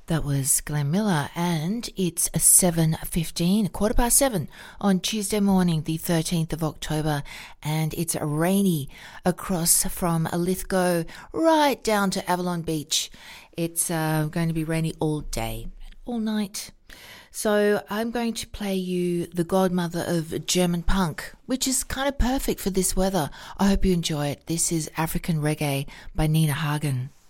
That was Glenn Miller, and it's 7:15, 7:15 on Tuesday morning, the 13th of October, and it's rainy across from Lithgow right down to Avalon Beach. It's going to be rainy all day, all night. So I'm going to play you the godmother of German punk, which is kind of perfect for this weather. I hope you enjoy it. This is African Reggae by Nina Hagen.